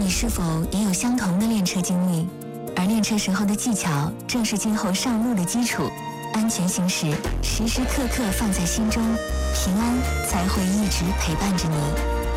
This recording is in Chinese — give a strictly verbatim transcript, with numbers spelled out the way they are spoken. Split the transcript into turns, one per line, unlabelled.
是否也有相同的练车经历？而练车时候的技巧，正是今后上路的基础。安全行驶，时时刻刻放在心中，平安才会一直陪伴着你。